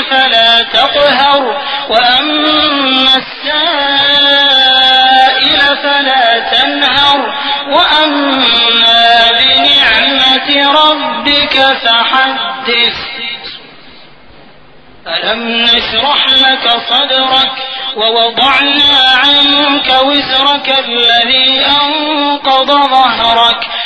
فلا تقهر وأما السائل فلا تنهر وأما بنعمة ربك فحدث. ألم نشرح لك صدرك ووضعنا عنك وزرك الذي أنقض ظهرك